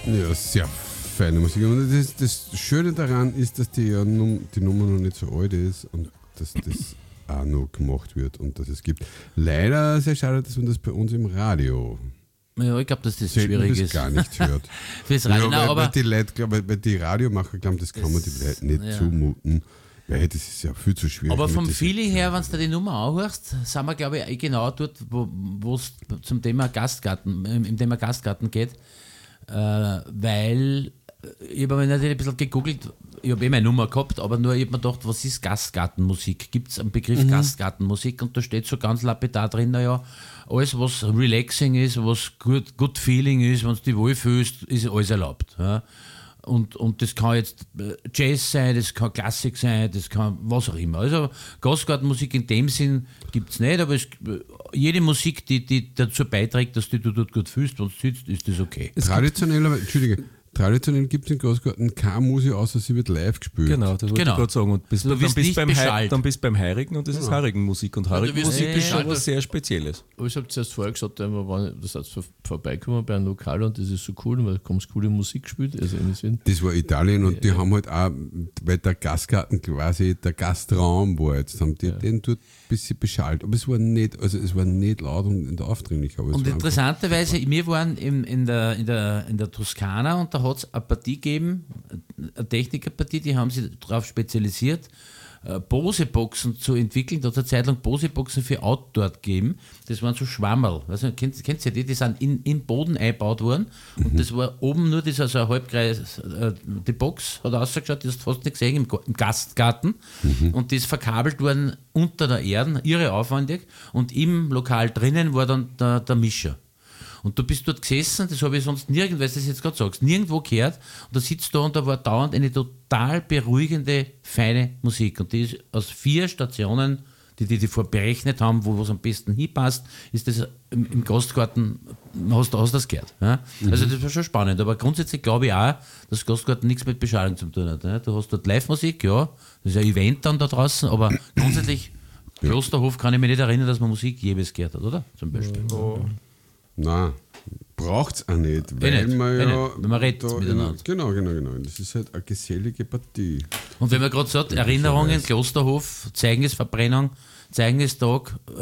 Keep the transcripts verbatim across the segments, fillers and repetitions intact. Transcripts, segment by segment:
Ja, sehr feine Musik. Und das, das Schöne daran ist, dass die, ja num, die Nummer noch nicht so alt ist und dass das auch noch gemacht wird und dass es gibt. Leider sehr schade, dass man das bei uns im Radio Ja, ich glaube, dass das selten schwierig bis ist. gar nicht hört. Fürs Radio, Ja, nein, weil, aber weil, die Leute, glaub, weil, weil die Radiomacher glauben, das kann man die Leute nicht ja. zumuten. Weil das ist ja viel zu schwierig. Aber vom mit Feeling diesen- her, wenn du die Nummer anhörst, sind wir, glaube ich, eh genau dort, wo es zum Thema Gastgarten, im, im Thema Gastgarten geht. Äh, weil ich habe mir natürlich ein bisschen gegoogelt, ich habe eh meine Nummer gehabt, aber nur ich habe mir gedacht, was ist Gastgartenmusik? Gibt es einen Begriff Mhm. Gastgartenmusik? Und da steht so ganz lapidar drin, naja, alles was relaxing ist, was gut, good feeling ist, wenn du dich wohlfühlst, ist alles erlaubt. Ja. Und, und das kann jetzt Jazz sein, das kann Klassik sein, das kann was auch immer. Also Gastgartenmusik in dem Sinn gibt es nicht, aber es, jede Musik, die, die dazu beiträgt, dass du dich dort gut fühlst, wenn du sitzt, ist das okay. Traditionell, aber, Entschuldige, traditionell gibt es in Gastgarten keine Musik, außer sie wird live gespielt. Genau, das wollte Genau. ich gerade sagen. Und bis, Du dann, wirst bist nicht beim Hei- beschallt. dann bist du beim Heirigen und das ist Heirigenmusik. Und du Heirigenmusik wirst ist schon nicht was sehr Spezielles. Aber ich habe zuerst vorher gesagt, wir waren, das hat vor, vorbeikommen bei einem Lokal und das ist so cool, weil da kommt coole Musik gespielt. Also in Sinn. Das war Italien und die haben halt auch, weil der Gastgarten quasi der Gastraum war, jetzt haben die den dort ein bisschen beschallt. Aber es war nicht, also es war nicht laut und nicht aufdringlich. Aber es Und war interessanterweise, wir waren im, in, der, in, der, in der Toskana und da hat es eine Partie gegeben, eine Technikerpartie, die haben sich darauf spezialisiert, äh, Bose-Boxen zu entwickeln. Da hat es eine Zeit lang Bose-Boxen für Outdoor gegeben. Das waren so Schwammerl. Also, kennt, kennt ihr die? Die sind in, in den Boden eingebaut worden. Und das war oben nur dieser so ein Halbkreis. Äh, die Box hat ausgeschaut, die hast du fast nicht gesehen im, Ga- im Gastgarten. Und die ist verkabelt worden unter der Erde, irre aufwendig. Und im Lokal drinnen war dann der, der Mischer. Und du bist dort gesessen, das habe ich sonst nirgendwo, weil du das jetzt gerade sagst, nirgendwo gehört. Und da sitzt du da und da war dauernd eine total beruhigende, feine Musik. Und die ist aus vier Stationen, die die, die vorberechnet haben, wo es am besten hinpasst, ist das im, im Gastgarten, hast du hast das gehört. Ja? Also das war schon spannend. Aber grundsätzlich glaube ich auch, dass Gastgarten nichts mit Beschallung zu tun hat. Ja? Du hast dort Live-Musik, ja, das ist ein Event dann da draußen, aber grundsätzlich, Klosterhof kann ich mich nicht erinnern, dass man Musik jeweils gehört hat, oder? Zum Beispiel. Nein, braucht es auch nicht, Eh weil nicht, man eh ja. nicht, weil man redet da miteinander. in- Genau, genau, genau. Das ist halt eine gesellige Partie. Und wenn man gerade sagt, Erinnerungen, Klosterhof, Zeugnisverbrennung, Zeignistag, äh,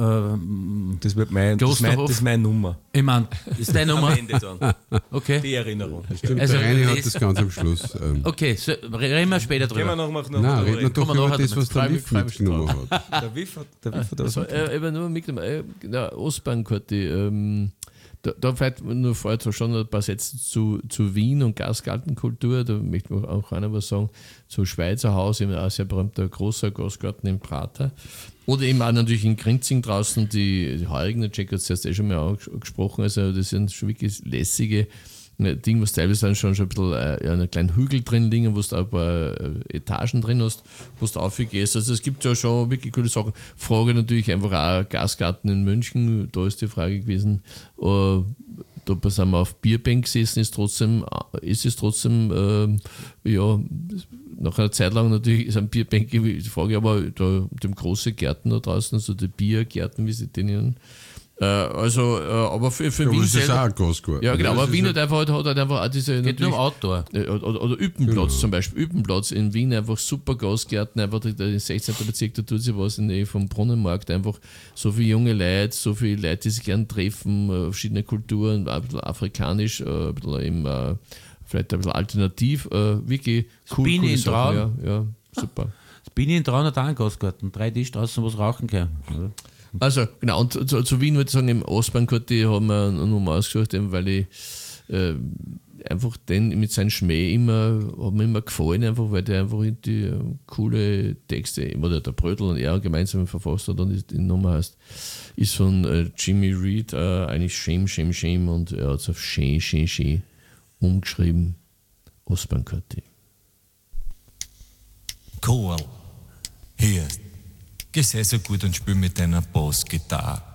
Das wird mein, das ist mein, Klosterhof. das ist meine Nummer. ich meine, ist deine Nummer? Am Ende dann. Okay. Die Erinnerung. Stimmt, Also, der Reini hat das- das ganz am Schluss. Ähm, Okay, so, reden wir später Gehen wir drüber. noch mal noch Nein, drüber reden wir reden. doch Kommen wir über nachher das, was der Freu mich- Liv freu mich mitgenommen hat. Der Wiff hat, der Wiff hat das So, äh, aber nur mitgenommen, äh, genau, Ostbahnkarti, ähm, da, da vielleicht nur vorher so schon ein paar Sätze zu, zu Wien und Gastgartenkultur, da möchte man auch einer was sagen, zu Schweizer Haus, eben auch sehr berühmter großer Gastgarten im Prater. Oder eben auch natürlich in Grinzing draußen, die, die Heurigen, der Jack hat es erst eh schon mal angesprochen, also das sind schon wirklich lässige Dinge, was teilweise dann schon, schon ein bisschen äh, einen kleinen Hügel drin liegen, wo du ein paar äh, Etagen drin hast, wo du aufgehst. Also es gibt ja schon wirklich coole Sachen. Frage natürlich einfach auch Gastgarten in München, da ist die Frage gewesen, äh, da sind wir auf Bierbank gesessen, ist trotzdem, ist es trotzdem, äh, ja, nach einer Zeit lang natürlich ist ein Bierbank die Frage, aber da dem großen Gärten da draußen, also die Biergärten, wie sie den nennen. Äh, also, äh, aber für, für Ja, aber Wien das ist auch selber. ein Gastgarten. Ja, genau, Das aber ist Wien halt- hat einfach, hat halt einfach auch diese. Geht nur um natürlich- Outdoor. äh, Oder, oder Üppenplatz zum Beispiel. Üppenplatz in Wien, einfach super Gastgärten, einfach der der sechzehnten Bezirk, da tut sich was in der Nähe vom Brunnenmarkt, einfach so viele junge Leute, so viele Leute, die sich gern treffen, äh, verschiedene Kulturen, auch ein bisschen afrikanisch, äh, ein bisschen eben, äh, vielleicht ein bisschen alternativ, äh, wirklich cool. Biene coole in Sachen, Traun. Ja, ja, super. Das bin ich in Traun hat auch einen Gastgarten. Drei Tisch draußen, was rauchen kann. Also, genau, und zu, zu Wien würde ich sagen, im Ostbahnkarti haben wir eine Nummer ausgesucht, eben weil ich äh, einfach den mit seinem Schmäh immer, hat mir immer gefallen, einfach, weil der einfach die äh, coole Texte, oder der Brödel und er gemeinsam verfasst hat und die, die Nummer heißt, ist von äh, Jimmy Reed, äh, eigentlich Shame, Shame, Shame und er hat es auf Shame, Shame, Shame umgeschrieben, Ostbahnkarti. Cool. Hier, geh sei so gut und spiel mit deiner Bassgitarre.